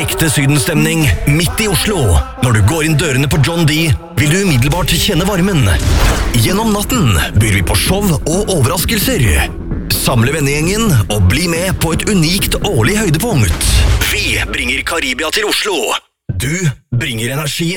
Ekte sydenstemning midt i Oslo. Når du går inn dørene på John D, vil du umiddelbart kjenne varmen. Gjennom natten byr vi på show og overraskelser. Samle vennegjengen og bli med på et unikt årlig høydepunkt. Vi bringer Karibia til Oslo. Du bringer energi.